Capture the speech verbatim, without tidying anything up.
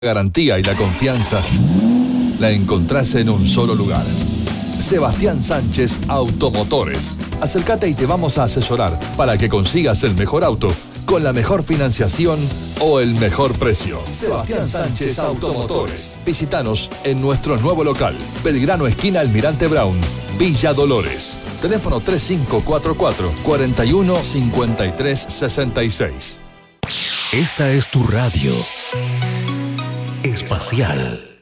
garantía y la confianza la encontrás en un solo lugar. Sebastián Sánchez Automotores. Acércate y te vamos a asesorar para que consigas el mejor auto con la mejor financiación o el mejor precio. Sebastián Sánchez Automotores. Visítanos en nuestro nuevo local, Belgrano esquina Almirante Brown, Villa Dolores. Teléfono tres cinco cuatro cuatro, cuatro uno cinco tres seis seis. Esta es tu radio espacial.